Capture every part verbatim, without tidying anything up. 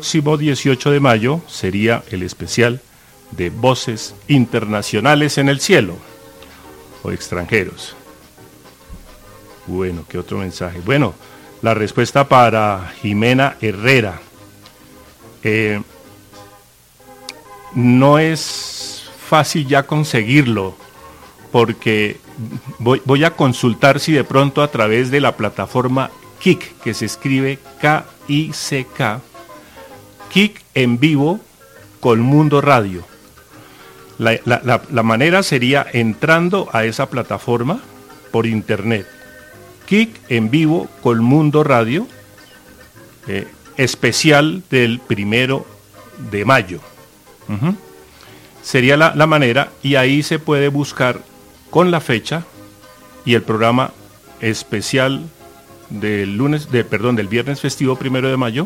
próximo dieciocho de mayo sería el especial de Voces Internacionales en el Cielo o extranjeros. Bueno, ¿qué otro mensaje? Bueno, la respuesta para Jimena Herrera. Eh, no es fácil ya conseguirlo, porque voy, voy a consultar si de pronto a través de la plataforma Kik, que se escribe K I C K, Kik en vivo Colmundo Radio. La, la, la, la manera sería entrando a esa plataforma por internet. Kik en vivo Colmundo Radio, eh, especial del primero de mayo. Uh-huh. Sería la, la manera, y ahí se puede buscar con la fecha y el programa especial del lunes, de, perdón, del viernes festivo primero de mayo,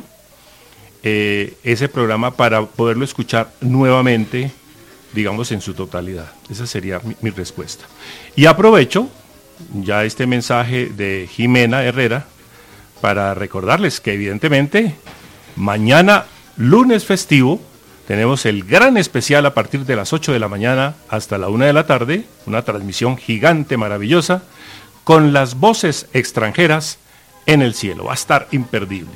eh, ese programa para poderlo escuchar nuevamente, digamos, en su totalidad. Esa sería mi, mi respuesta. Y aprovecho ya este mensaje de Jimena Herrera para recordarles que evidentemente mañana, lunes festivo, tenemos el gran especial a partir de las ocho de la mañana hasta la una de la tarde, una transmisión gigante, maravillosa, con las voces extranjeras en el cielo. Va a estar imperdible.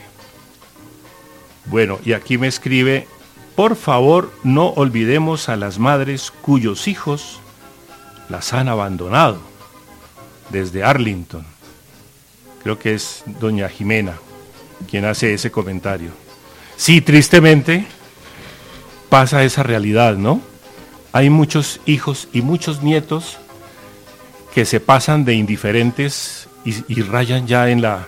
Bueno, y aquí me escribe: por favor, no olvidemos a las madres cuyos hijos las han abandonado, desde Arlington. Creo que es doña Jimena quien hace ese comentario. Sí, tristemente pasa esa realidad, ¿no? Hay muchos hijos y muchos nietos que se pasan de indiferentes y, y rayan ya en la,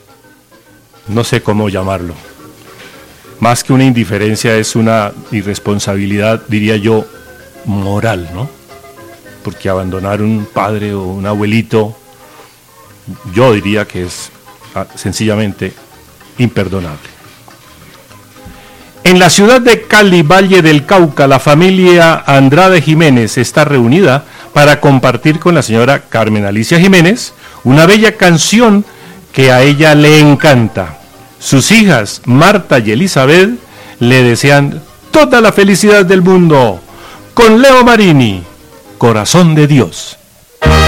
no sé cómo llamarlo, más que una indiferencia es una irresponsabilidad, diría yo, moral, ¿no? Porque abandonar un padre o un abuelito, yo diría que es ah, sencillamente imperdonable. En la ciudad de Cali, Valle del Cauca, la familia Andrade Jiménez está reunida para compartir con la señora Carmen Alicia Jiménez una bella canción que a ella le encanta. Sus hijas, Marta y Elizabeth, le desean toda la felicidad del mundo. Con Leo Marini, Corazón de Dios.